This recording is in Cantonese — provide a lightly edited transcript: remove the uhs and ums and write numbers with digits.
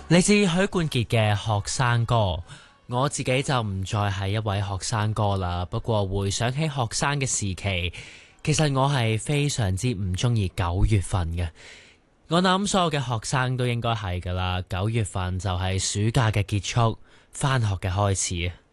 嚟自許冠傑嘅學生歌，我自己就唔再係一位學生哥啦。不過回想起學生嘅時期，其實我係非常之唔中意9月份嘅。我諗所有嘅學生都應該係噶啦，9月份就係暑假嘅結束，返學嘅開始。